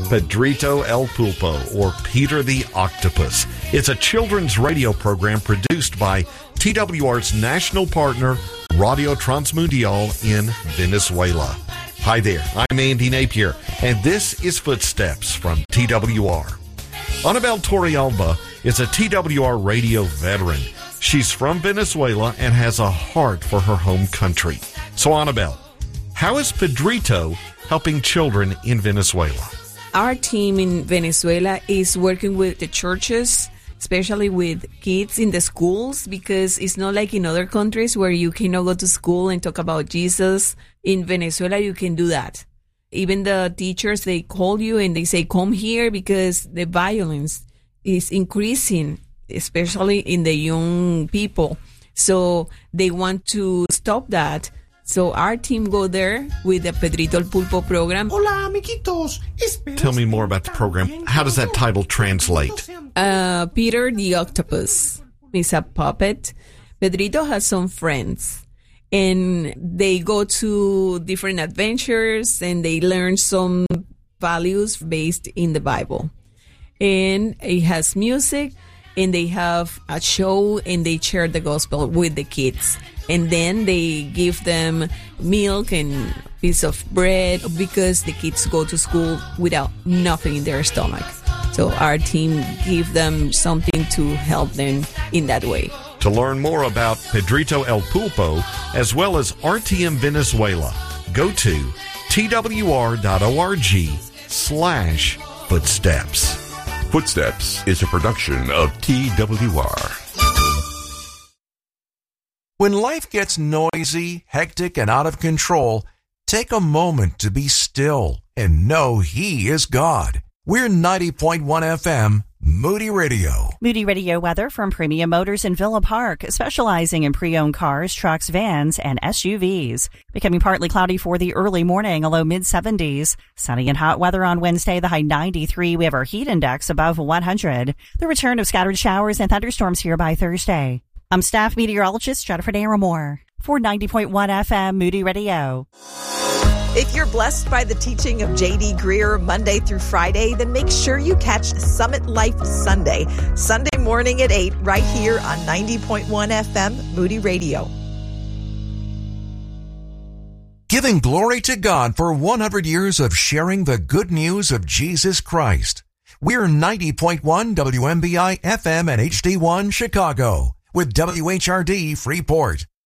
Pedrito El Pulpo, or Peter the Octopus. It's a children's radio program produced by TWR's national partner, Radio Transmundial in Venezuela. Hi there, I'm Andy Napier, and this is Footsteps from TWR. Anabel Torrealba is a TWR radio veteran. She's from Venezuela and has a heart for her home country. So Anabel, how is Pedrito helping children in Venezuela? Our team in Venezuela is working with the churches, especially with kids in the schools, because it's not like in other countries where you cannot go to school and talk about Jesus. In Venezuela, you can do that. Even the teachers, they call you and they say, come here, because the violence is increasing, especially in the young people. So they want to stop that. So our team go there with the Pedrito El Pulpo program. Hola, amiguitos. Tell me more about the program. How does that title translate? Peter the Octopus is a puppet. Pedrito has some friends, and they go to different adventures, and they learn some values based in the Bible. And it has music, and they have a show, and they share the gospel with the kids. And then they give them milk and piece of bread, because the kids go to school without nothing in their stomach. So our team give them something to help them in that way. To learn more about Pedrito El Pulpo, as well as RTM Venezuela, go to twr.org/footsteps. Footsteps is a production of TWR. When life gets noisy, hectic, and out of control, take a moment to be still and know He is God. We're 90.1 FM, Moody Radio. Moody Radio weather from Premium Motors in Villa Park, specializing in pre-owned cars, trucks, vans, and SUVs. Becoming partly cloudy for the early morning, a low mid-70s. Sunny and hot weather on Wednesday, the high 93. We have our heat index above 100. The return of scattered showers and thunderstorms here by Thursday. I'm staff meteorologist Jennifer Naramore for 90.1 FM Moody Radio. If you're blessed by the teaching of J.D. Greer Monday through Friday, then make sure you catch Summit Life Sunday morning at 8, right here on 90.1 FM Moody Radio. Giving glory to God for 100 years of sharing the good news of Jesus Christ. We're 90.1 WMBI FM and HD1 Chicago with WHRD Freeport.